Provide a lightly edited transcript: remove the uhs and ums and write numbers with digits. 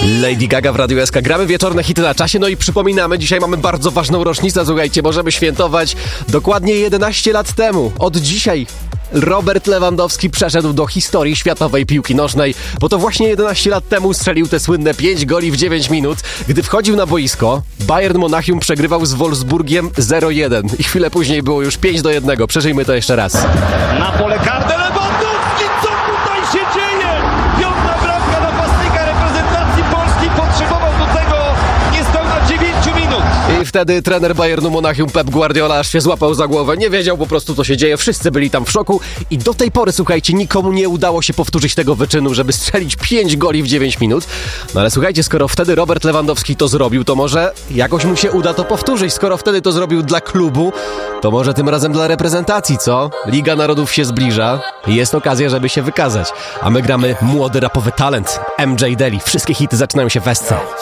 Lady Gaga w Radiu SK. Gramy wieczorne hity na czasie, no i przypominamy, dzisiaj mamy bardzo ważną rocznicę, słuchajcie, możemy świętować dokładnie 11 lat temu. Od dzisiaj Robert Lewandowski przeszedł do historii światowej piłki nożnej, bo to właśnie 11 lat temu strzelił te słynne 5 goli w 9 minut. Gdy wchodził na boisko, Bayern Monachium przegrywał z Wolfsburgiem 0-1 i chwilę później było już 5-1. Przeżyjmy to jeszcze raz. Na pole karne Lewandowski, co tutaj się dzieje? Piąta bramka napastnika reprezentacji Polski, potrzebował do tego niespełna 9 minut. I wtedy trener Bayernu Monachium Pep Guardiola aż się złapał za głowę, nie wiedział po prostu co się dzieje, wszyscy byli tam w szoku i do tej pory, słuchajcie, nikomu nie udało się powtórzyć tego wyczynu, żeby strzelić 5 goli w 9 minut. No ale słuchajcie, skoro wtedy Robert Lewandowski to zrobił, to może jakoś mu się uda to powtórzyć. Skoro wtedy to zrobił dla klubu, to może tym razem dla reprezentacji, co? Liga Narodów się zbliża i jest okazja, żeby się wykazać. A my gramy młody rapowy talent MJ Daly. Wszystkie hity zaczynają się w SC.